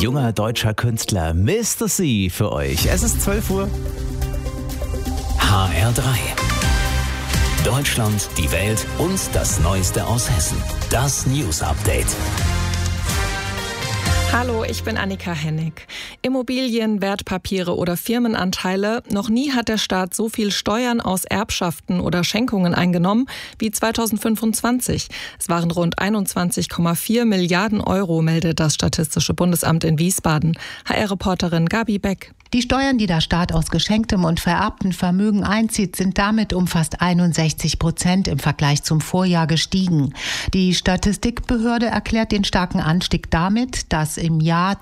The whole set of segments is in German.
junger deutscher Künstler Mr. C für euch. Es ist 12 Uhr. HR3. Deutschland, die Welt und das Neueste aus Hessen. Das News Update. Hallo, ich bin Annika Hennig. Immobilien, Wertpapiere oder Firmenanteile. Noch nie hat der Staat so viel Steuern aus Erbschaften oder Schenkungen eingenommen wie 2025. Es waren rund 21,4 Milliarden Euro, meldet das Statistische Bundesamt in Wiesbaden. HR-Reporterin Gabi Beck. Die Steuern, die der Staat aus geschenktem und vererbtem Vermögen einzieht, sind damit um fast 61% im Vergleich zum Vorjahr gestiegen. Die Statistikbehörde erklärt den starken Anstieg damit, dass im Jahr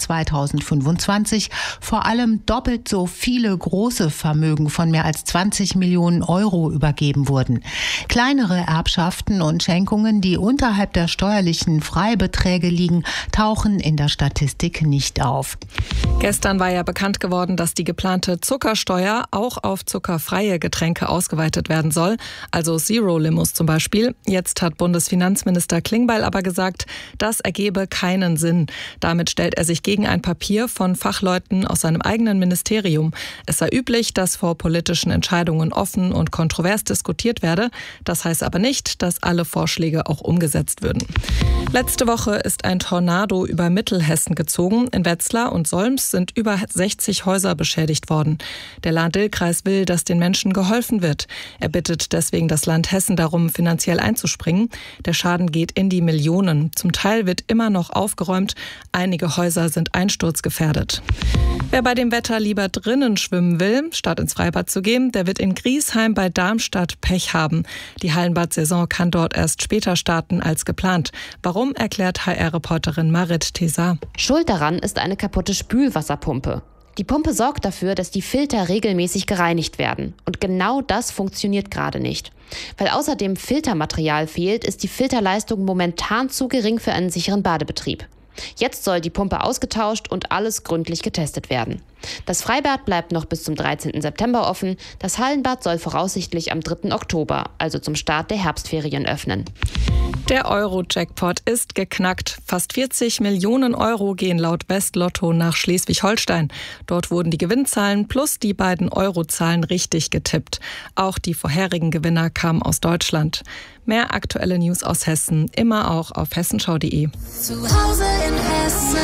2025 vor allem doppelt so viele große Vermögen von mehr als 20 Millionen Euro übergeben wurden. Kleinere Erbschaften und Schenkungen, die unterhalb der steuerlichen Freibeträge liegen, tauchen in der Statistik nicht auf. Gestern war ja bekannt geworden, dass die geplante Zuckersteuer auch auf zuckerfreie Getränke ausgeweitet werden soll, also Zero-Limos zum Beispiel. Jetzt hat Bundesfinanzminister Klingbeil aber gesagt, das ergebe keinen Sinn. Damit stellt er sich gegen ein Papier von Fachleuten aus seinem eigenen Ministerium. Es sei üblich, dass vor politischen Entscheidungen offen und kontrovers diskutiert werde. Das heißt aber nicht, dass alle Vorschläge auch umgesetzt würden. Letzte Woche ist ein Tornado über Mittelhessen gezogen. In Wetzlar und Solms sind über 60 Häuser beschädigt worden. Der Lahn-Dill-Kreis will, dass den Menschen geholfen wird. Er bittet deswegen das Land Hessen darum, finanziell einzuspringen. Der Schaden geht in die Millionen. Zum Teil wird immer noch aufgeräumt. Einige Häuser sind einsturzgefährdet. Wer bei dem Wetter lieber drinnen schwimmen will, statt ins Freibad zu gehen, der wird in Griesheim bei Darmstadt Pech haben. Die Hallenbad-Saison kann dort erst später starten als geplant. Warum, erklärt HR-Reporterin Marit Tesar. Schuld daran ist eine kaputte Spülwasserpumpe. Die Pumpe sorgt dafür, dass die Filter regelmäßig gereinigt werden. Und genau das funktioniert gerade nicht. Weil außerdem Filtermaterial fehlt, ist die Filterleistung momentan zu gering für einen sicheren Badebetrieb. Jetzt soll die Pumpe ausgetauscht und alles gründlich getestet werden. Das Freibad bleibt noch bis zum 13. September offen. Das Hallenbad soll voraussichtlich am 3. Oktober, also zum Start der Herbstferien, öffnen. Der Euro-Jackpot ist geknackt. Fast 40 Millionen Euro gehen laut Westlotto nach Schleswig-Holstein. Dort wurden die Gewinnzahlen plus die beiden Eurozahlen richtig getippt. Auch die vorherigen Gewinner kamen aus Deutschland. Mehr aktuelle News aus Hessen, immer auch auf hessenschau.de. Zu Hause in Hessen.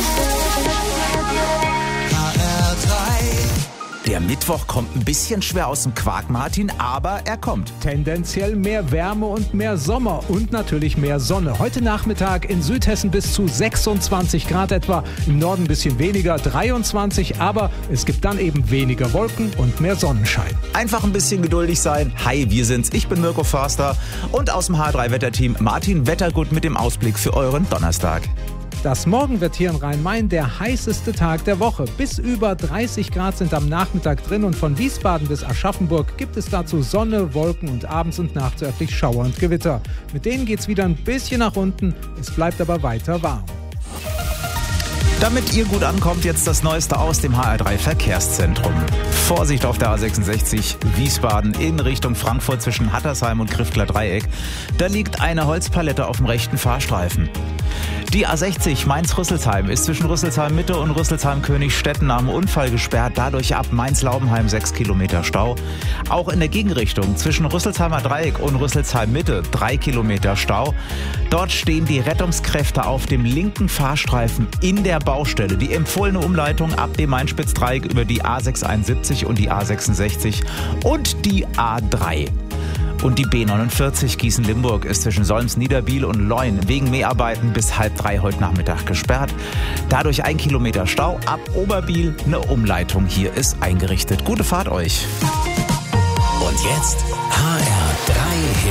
Der Mittwoch kommt ein bisschen schwer aus dem Quark, Martin, aber er kommt. Tendenziell mehr Wärme und mehr Sommer und natürlich mehr Sonne. Heute Nachmittag in Südhessen bis zu 26 Grad etwa, im Norden ein bisschen weniger, 23, aber es gibt dann eben weniger Wolken und mehr Sonnenschein. Einfach ein bisschen geduldig sein. Hi, wir sind's. Ich bin Mirko Förster und aus dem H3-Wetterteam Martin Wettergut mit dem Ausblick für euren Donnerstag. Das Morgen wird hier in Rhein-Main der heißeste Tag der Woche. Bis über 30 Grad sind am Nachmittag drin und von Wiesbaden bis Aschaffenburg gibt es dazu Sonne, Wolken und abends und nachts örtlich Schauer und Gewitter. Mit denen geht's wieder ein bisschen nach unten, es bleibt aber weiter warm. Damit ihr gut ankommt, jetzt das Neueste aus dem HR3 Verkehrszentrum. Vorsicht auf der A66 Wiesbaden in Richtung Frankfurt zwischen Hattersheim und Krifkler Dreieck. Da liegt eine Holzpalette auf dem rechten Fahrstreifen. Die A60 Mainz-Rüsselsheim ist zwischen Rüsselsheim-Mitte und Rüsselsheim-Königstetten nach dem Unfall gesperrt. Dadurch ab Mainz-Laubenheim 6 Kilometer Stau. Auch in der Gegenrichtung zwischen Rüsselsheimer Dreieck und Rüsselsheim-Mitte 3 Kilometer Stau. Dort stehen die Rettungskräfte auf dem linken Fahrstreifen in der Baustelle. Die empfohlene Umleitung ab dem Mainspitzdreieck über die A671 und die A66 und die A3. Und die B49 Gießen-Limburg ist zwischen Solms-Niederbiel und Leun wegen Mäharbeiten bis 2:30 heute Nachmittag gesperrt. Dadurch 1 Kilometer Stau. Ab Oberbiel eine Umleitung hier ist eingerichtet. Gute Fahrt euch. Und jetzt HR3